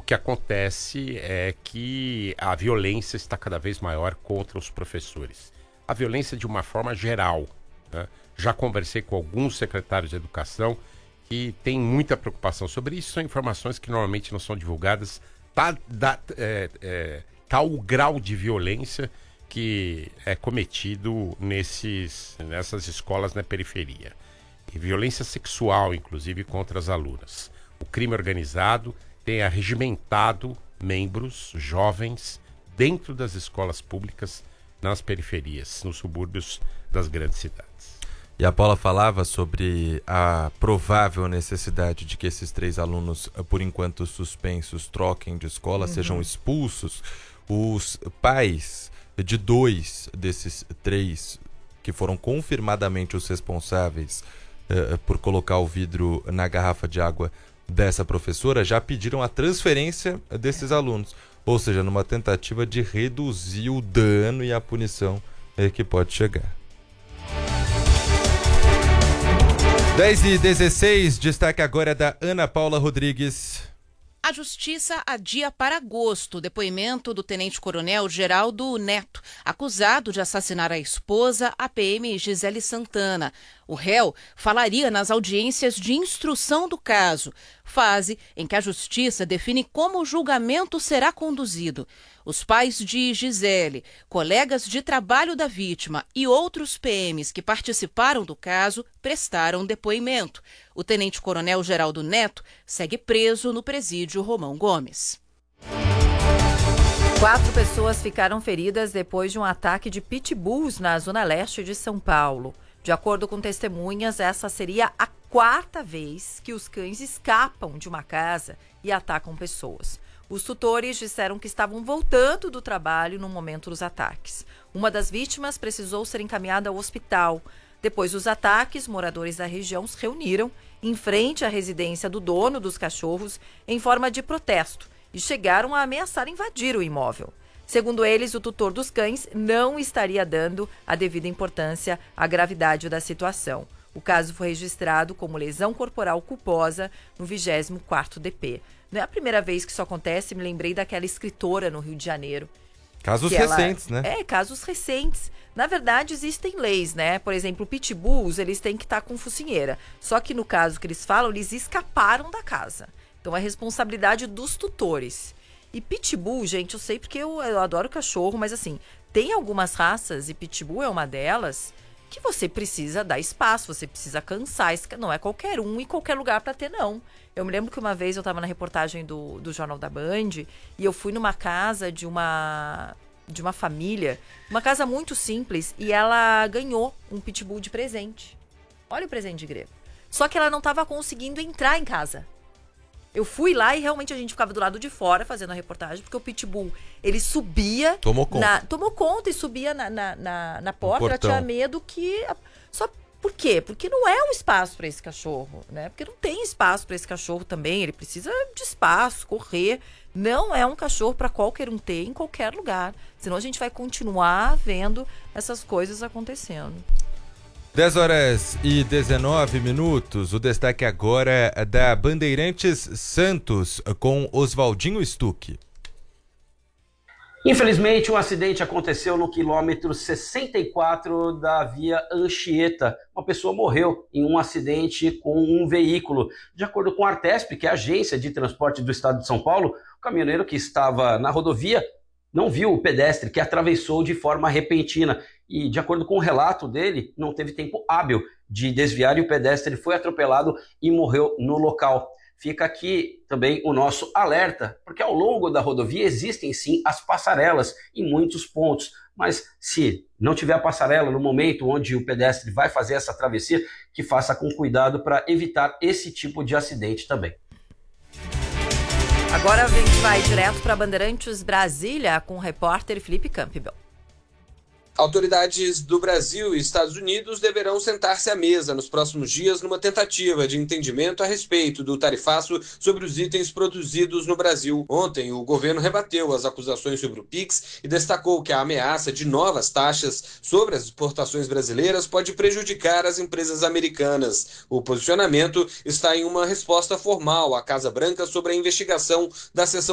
que acontece é que a violência está cada vez maior contra os professores. A violência de uma forma geral, né? Já conversei com alguns secretários de educação que têm muita preocupação sobre isso. São informações que normalmente não são divulgadas. Tá o grau de violência que é cometido nessas escolas na periferia. E violência sexual, inclusive, contra as alunas. O crime organizado tem arregimentado membros jovens dentro das escolas públicas nas periferias, nos subúrbios das grandes cidades. E a Paula falava sobre a provável necessidade de que esses 3 alunos, por enquanto suspensos, troquem de escola, sejam expulsos. Os pais de 2 desses 3 que foram confirmadamente os responsáveis por colocar o vidro na garrafa de água dessa professora já pediram a transferência desses alunos, ou seja, numa tentativa de reduzir o dano e a punição que pode chegar. 10h16, destaque agora é da Ana Paula Rodrigues. A Justiça adia para agosto o depoimento do tenente-coronel Geraldo Neto, acusado de assassinar a esposa, a PM Gisele Santana. O réu falaria nas audiências de instrução do caso, fase em que a Justiça define como o julgamento será conduzido. Os pais de Gisele, colegas de trabalho da vítima e outros PMs que participaram do caso prestaram depoimento. O tenente-coronel Geraldo Neto segue preso no presídio Romão Gomes. 4 pessoas ficaram feridas depois de um ataque de pitbulls na zona leste de São Paulo. De acordo com testemunhas, essa seria a 4ª vez que os cães escapam de uma casa e atacam pessoas. Os tutores disseram que estavam voltando do trabalho no momento dos ataques. Uma das vítimas precisou ser encaminhada ao hospital. Depois dos ataques, moradores da região se reuniram em frente à residência do dono dos cachorros em forma de protesto e chegaram a ameaçar invadir o imóvel. Segundo eles, o tutor dos cães não estaria dando a devida importância à gravidade da situação. O caso foi registrado como lesão corporal culposa no 24º DP. Não é a primeira vez que isso acontece, me lembrei daquela escritora no Rio de Janeiro. Casos recentes, né? Casos recentes. Na verdade, existem leis, né? Por exemplo, pitbulls, eles têm que estar com focinheira. Só que no caso que eles falam, eles escaparam da casa. Então, é responsabilidade dos tutores. E pitbull, gente, eu sei porque eu adoro cachorro, mas assim, tem algumas raças, e pitbull é uma delas, que você precisa dar espaço, você precisa cansar. Não é qualquer um e qualquer lugar para ter, não. Eu me lembro que uma vez eu estava na reportagem do Jornal da Band e eu fui numa casa de uma família, uma casa muito simples, e ela ganhou um pitbull de presente. Olha o presente de grego. Só que ela não estava conseguindo entrar em casa. Eu fui lá e realmente a gente ficava do lado de fora fazendo a reportagem, porque o pitbull, ele subia... Tomou conta e subia na porta. Ela tinha medo que... Só por quê? Porque não é um espaço para esse cachorro, né? Porque não tem espaço para esse cachorro também. Ele precisa de espaço, correr. Não é um cachorro para qualquer um ter em qualquer lugar. Senão a gente vai continuar vendo essas coisas acontecendo. 10h19. O destaque agora é da Bandeirantes Santos com Oswaldinho Stuck. Infelizmente, um acidente aconteceu no quilômetro 64 da via Anchieta. Uma pessoa morreu em um acidente com um veículo. De acordo com a Artesp, que é a agência de transporte do estado de São Paulo, o caminhoneiro que estava na rodovia não viu o pedestre que atravessou de forma repentina. E, de acordo com o relato dele, não teve tempo hábil de desviar e o pedestre foi atropelado e morreu no local. Fica aqui também o nosso alerta, porque ao longo da rodovia existem sim as passarelas em muitos pontos, mas se não tiver a passarela no momento onde o pedestre vai fazer essa travessia, que faça com cuidado para evitar esse tipo de acidente também. Agora a gente vai direto para Bandeirantes Brasília com o repórter Felipe Campbell. Autoridades do Brasil e Estados Unidos deverão sentar-se à mesa nos próximos dias numa tentativa de entendimento a respeito do tarifaço sobre os itens produzidos no Brasil. Ontem, o governo rebateu as acusações sobre o PIX e destacou que a ameaça de novas taxas sobre as exportações brasileiras pode prejudicar as empresas americanas. O posicionamento está em uma resposta formal à Casa Branca sobre a investigação da seção